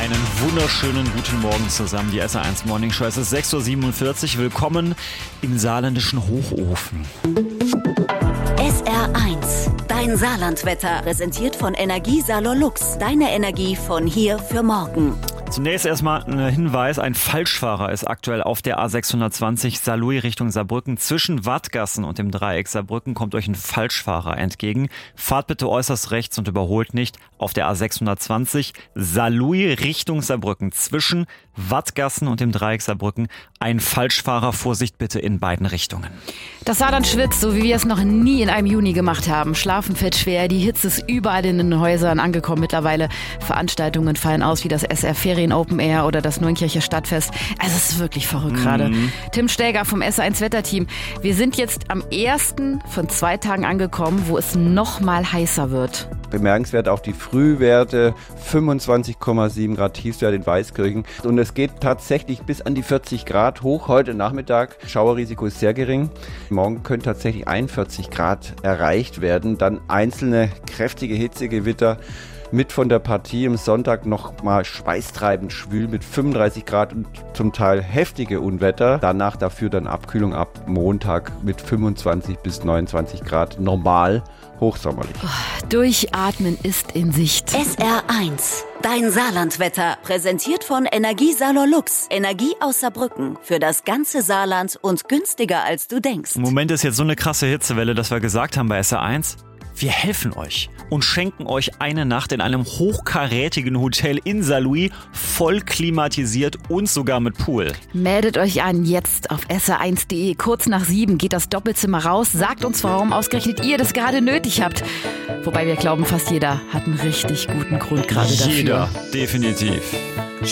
Einen wunderschönen guten Morgen zusammen. Die SR1 Morning Show. Es ist 6.47 Uhr. Willkommen im saarländischen Hochofen. SR1, dein Saarlandwetter, präsentiert von Energie Salolux. Deine Energie von hier für morgen. Zunächst erstmal ein Hinweis, ein Falschfahrer ist aktuell auf der A620 Saarlouis Richtung Saarbrücken. Zwischen Wattgassen und dem Dreieck Saarbrücken kommt euch ein Falschfahrer entgegen. Fahrt bitte äußerst rechts und überholt nicht auf der A620 Saarlouis Richtung Saarbrücken. Zwischen Wattgassen und dem Dreieck Saarbrücken ein Falschfahrer. Vorsicht bitte in beiden Richtungen. Das Saarland schwitzt, so wie wir es noch nie in einem Juni gemacht haben. Schlafen fällt schwer, die Hitze ist überall in den Häusern angekommen mittlerweile. Veranstaltungen fallen aus wie das SR Ferien Open Air oder das Neunkircher Stadtfest. Also es ist wirklich verrückt gerade. Tim Stäger vom SR1 Wetterteam. Wir sind jetzt am ersten von 2 Tagen angekommen, wo es noch mal heißer wird. Bemerkenswert auch die Frühwerte, 25,7 Grad Tiefstwert in Weißkirchen. Und es geht tatsächlich bis an die 40 Grad hoch heute Nachmittag. Schauerrisiko ist sehr gering. Morgen können tatsächlich 41 Grad erreicht werden. Dann einzelne kräftige Hitzegewitter mit von der Partie am Sonntag noch mal schweißtreibend schwül mit 35 Grad und zum Teil heftige Unwetter. Danach dafür dann Abkühlung ab Montag mit 25 bis 29 Grad normal. Hochsommerlich. Durchatmen ist in Sicht. SR1, dein Saarlandwetter, präsentiert von Energie Salolux. Energie aus Saarbrücken für das ganze Saarland und günstiger als du denkst. Im Moment ist jetzt so eine krasse Hitzewelle, dass wir gesagt haben bei SR1, wir helfen euch und schenken euch eine Nacht in einem hochkarätigen Hotel in Saarlouis, voll klimatisiert und sogar mit Pool. Meldet euch an, jetzt auf sr1.de. Kurz nach 7 geht das Doppelzimmer raus. Sagt uns, warum ausgerechnet ihr das gerade nötig habt. Wobei wir glauben, fast jeder hat einen richtig guten Grund gerade dafür. Jeder, definitiv.